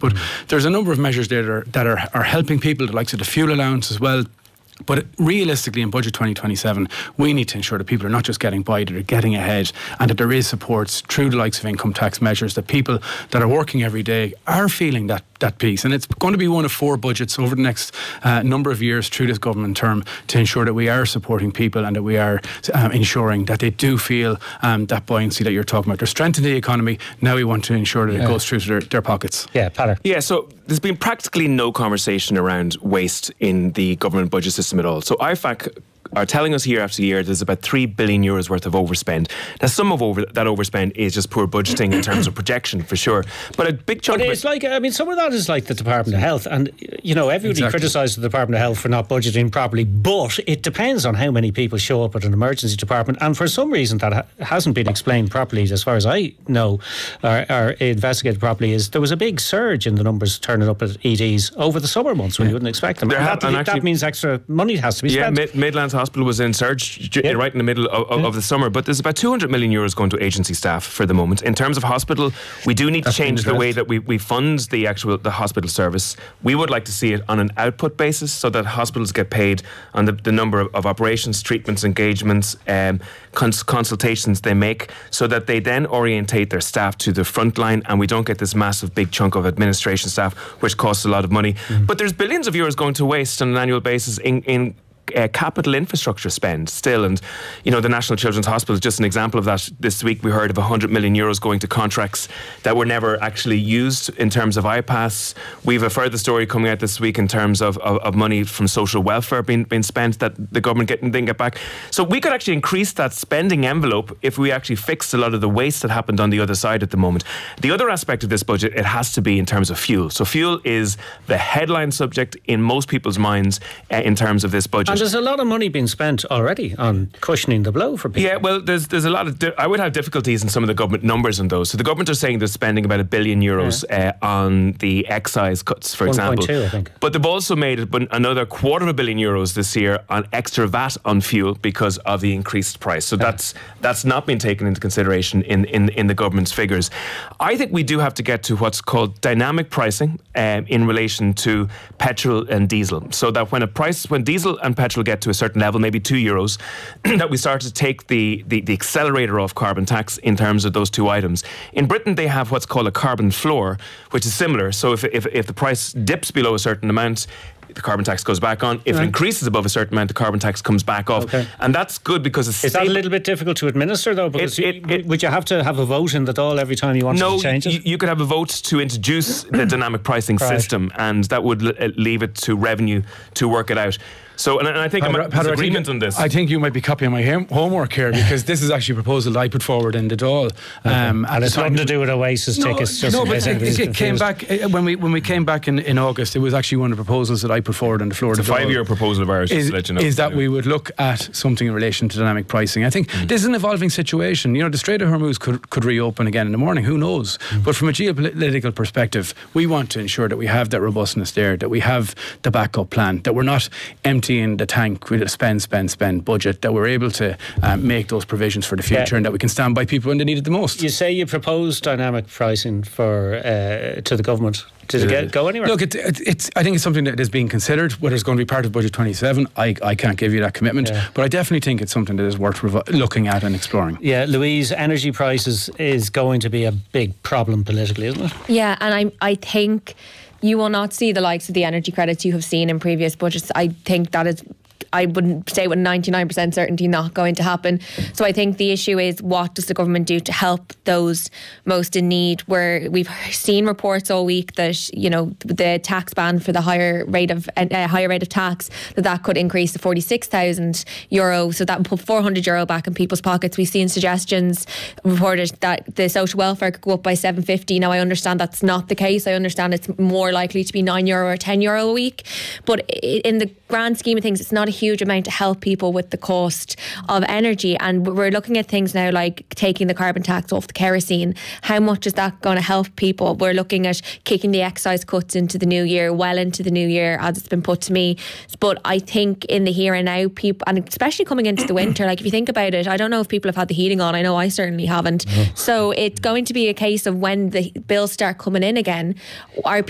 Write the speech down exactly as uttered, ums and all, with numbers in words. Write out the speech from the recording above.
But mm. there's a number of measures there that are, that are, are helping people, the likes of the fuel allowance as well. But realistically, in Budget twenty twenty-seven, we need to ensure that people are not just getting by, that they're getting ahead, and that there is supports through the likes of income tax measures, that people that are working every day are feeling that, that piece. And it's going to be one of four budgets over the next uh, number of years through this government term to ensure that we are supporting people and that we are um, ensuring that they do feel um, that buoyancy that you're talking about. They're strengthening the economy. Now we want to ensure that it yeah. goes through to their, their pockets. Yeah, Patter. Yeah, so there's been practically no conversation around waste in the government budget system at all. So I F A C are telling us year after year there's about three billion euros worth of overspend. Now, some of over, that overspend is just poor budgeting in terms of projection, for sure. But a big chunk but of it's it, like, I mean, some of that is like the Department of Health. And, you know, everybody exactly. criticises the Department of Health for not budgeting properly. But it depends on how many people show up at an emergency department. And for some reason that ha- hasn't been explained properly, as far as I know, or, or investigated properly, is there was a big surge in the numbers turning up at E Ds over the summer months when yeah. you wouldn't expect them. And have, that, and actually, that means extra money has to be yeah, spent. Mid- Midlands Hospital was in surge J- yeah. right in the middle of, of, yeah. of the summer, but there's about two hundred million euros going to agency staff for the moment. In terms of hospital, we do need That's to change the way that we, we fund the actual the hospital service. We would like to see it on an output basis, so that hospitals get paid on the, the number of, of operations, treatments, engagements, um, cons- consultations they make, so that they then orientate their staff to the front line, and we don't get this massive big chunk of administration staff, which costs a lot of money. Mm. But there's billions of euros going to waste on an annual basis in, in Uh, capital infrastructure spend still. And you know, the National Children's Hospital is just an example of that. This week we heard of one hundred million euros going to contracts that were never actually used in terms of I PASS. We have a further story coming out this week in terms of, of, of money from social welfare being, being spent that the government get, didn't get back. So we could actually increase that spending envelope if we actually fixed a lot of the waste that happened on the other side at the moment. The other aspect of this budget, it has to be in terms of fuel. So fuel is the headline subject in most people's minds uh, in terms of this budget. And there's a lot of money being spent already on cushioning the blow for people. Yeah, well, there's there's a lot of... Di- I would have difficulties in some of the government numbers on those. So the government are saying they're spending about a billion euros yeah. uh, on the excise cuts, for example. one point two, I think. But they've also made another quarter of a billion euros this year on extra V A T on fuel because of the increased price. So yeah. that's that's not been taken into consideration in, in, in the government's figures. I think we do have to get to what's called dynamic pricing um, in relation to petrol and diesel. So that when a price, when diesel and petrol get to a certain level, maybe two euros, that we start to take the, the, the accelerator off carbon tax in terms of those two items. In Britain, they have what's called a carbon floor, which is similar. So if if, if the price dips below a certain amount, the carbon tax goes back on. If right. it increases above a certain amount, the carbon tax comes back off. Okay. And that's good because it's Is stable. that a little bit difficult to administer, though? Because it, it, you, it, would you have to have a vote in the Dáil every time you wanted no, to change it? No, you, you could have a vote to introduce the dynamic pricing right. system, and that would l- leave it to revenue to work it out. So, and I think Padder, I'm Padder, agreement I think, on this. I think you might be copying my hom- homework here, because this is actually a proposal that I put forward in the Dáil. Um, okay. And it's nothing to do with Oasis no, tickets. Just no, in but case it, it, it came confused. back when we when we came back in, in August. It was actually one of the proposals that I put forward on the floor. It's of a the five-year proposal of ours. Is, to let you know. is that yeah. we would look at something in relation to dynamic pricing. I think mm. this is an evolving situation. You know, the Strait of Hormuz could could reopen again in the morning. Who knows? Mm. But from a geopolitical perspective, we want to ensure that we have that robustness there, that we have the backup plan, that we're not emptying the tank with a spend, spend, spend budget, that we're able to um, make those provisions for the future yeah. and that we can stand by people when they need it the most. You say you proposed dynamic pricing for uh, to the government. Did it get, go anywhere? Look, it, it, it's. I think it's something that is being considered. Whether it's going to be part of Budget twenty-seven, I, I can't give you that commitment. Yeah. But I definitely think it's something that is worth revo- looking at and exploring. Yeah, Louise, energy prices is going to be a big problem politically, isn't it? Yeah, and I I think you will not see the likes of the energy credits you have seen in previous budgets. I think that is, I wouldn't say with ninety-nine percent certainty, not going to happen. So I think the issue is, what does the government do to help those most in need? Where we've seen reports all week that, you know, the tax ban for the higher rate of uh, higher rate of tax, that that could increase to forty-six thousand euro. So that would put four hundred euro back in people's pockets. We've seen suggestions reported that the social welfare could go up by seven fifty. Now I understand that's not the case. I understand it's more likely to be nine euro or ten euro a week. But in the grand scheme of things, it's not a huge amount to help people with the cost of energy. And we're looking at things now like taking the carbon tax off the kerosene. How much is that going to help people? We're looking at kicking the excise cuts into the new year, well into the new year, as it's been put to me. But I think in the here and now, people, and especially coming into the winter, like if you think about it, I don't know if people have had the heating on. I know I certainly haven't. No. So it's going to be a case of when the bills start coming in again, are